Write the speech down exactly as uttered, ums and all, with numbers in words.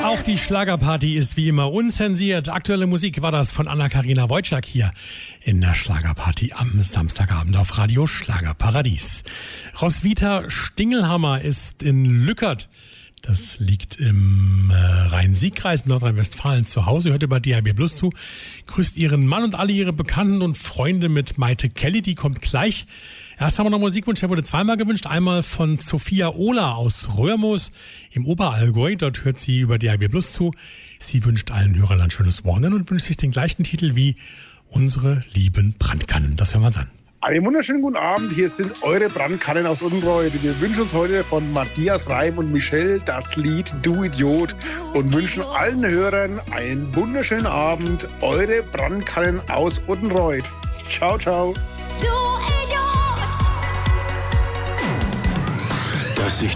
Auch die Schlagerparty ist wie immer unzensiert. Aktuelle Musik war das von Anna-Karina Wojcik hier in der Schlagerparty am Samstagabend auf Radio Schlagerparadies. Roswitha Stingelhammer ist in Lückert. Das liegt im äh, Rhein-Sieg-Kreis, Nordrhein-Westfalen, zu Hause. Hört über D A B Plus zu. Grüßt ihren Mann und alle ihre Bekannten und Freunde mit Maite Kelly. Die kommt gleich. Erst haben wir noch Musikwunsch, der wurde zweimal gewünscht. Einmal von Sophia Ohler aus Röhrmoos im Oberallgäu. Dort hört sie über D A B Plus zu. Sie wünscht allen Hörern ein schönes Wochenende und wünscht sich den gleichen Titel wie Unsere lieben Brandkannen. Das hören wir uns an. Einen wunderschönen guten Abend, hier sind eure Brandkannen aus Unreuth. Wir wünschen uns heute von Matthias Reim und Michelle das Lied Du Idiot und wünschen allen Hörern einen wunderschönen Abend. Eure Brandkannen aus Unreuth. Ciao, ciao. Du Idiot! Dass ich